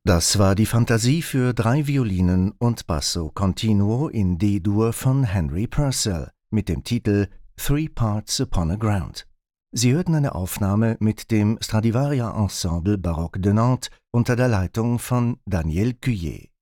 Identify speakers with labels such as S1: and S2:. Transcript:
S1: Das war die Fantasie für 3 Violinen und Basso Continuo in D-Dur von Henry Purcell mit dem Titel Three Parts Upon a Ground. Sie hörten eine Aufnahme mit dem Stradivaria Ensemble Baroque de Nantes unter der Leitung von Daniel Cuyer.